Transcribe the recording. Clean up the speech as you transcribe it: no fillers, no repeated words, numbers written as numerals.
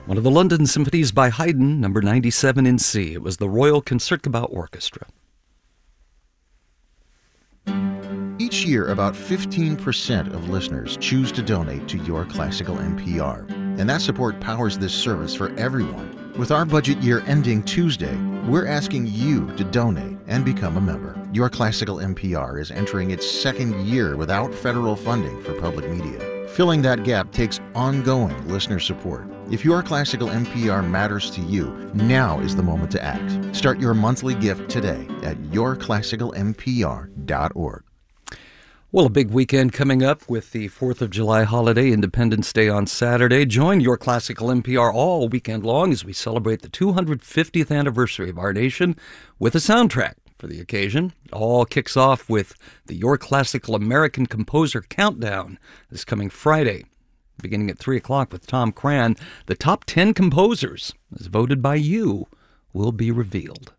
One of the London symphonies by Haydn, number 97 in C. It was the Royal Concertgebouw Orchestra. Each year, about 15% of listeners choose to donate to Your Classical NPR, and that support powers this service for everyone. With our budget year ending Tuesday, we're asking you to donate and become a member. Your Classical NPR is entering its second year without federal funding for public media. Filling that gap takes ongoing listener support. If Your Classical NPR matters to you, now is the moment to act. Start your monthly gift today at yourclassicalnpr.org. Well, a big weekend coming up with the 4th of July holiday, Independence Day on Saturday. Join Your Classical NPR all weekend long as we celebrate the 250th anniversary of our nation with a soundtrack for the occasion. It all kicks off with the Your Classical American Composer Countdown this coming Friday, beginning at 3 o'clock with Tom Cran. The top 10 composers, as voted by you, will be revealed.